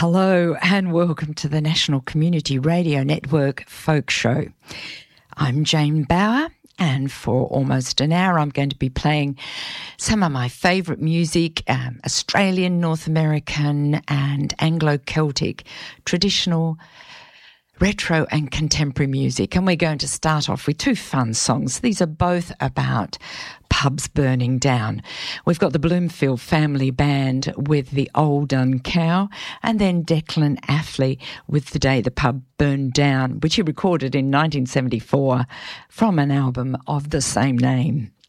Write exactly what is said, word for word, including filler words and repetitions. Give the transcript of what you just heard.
Hello and welcome to the National Community Radio Network Folk Show. I'm Jane Bauer, and for almost an hour I'm going to be playing some of my favourite music, um, Australian, North American and Anglo-Celtic, traditional, retro and contemporary music. And we're going to start off with two fun songs. These are both about pubs burning down. We've got the Bloomfield Family Band with The Old Dun Cow, and then Declan Affley with The Day the Pub Burned Down, which he recorded in nineteen seventy-four from an album of the same name.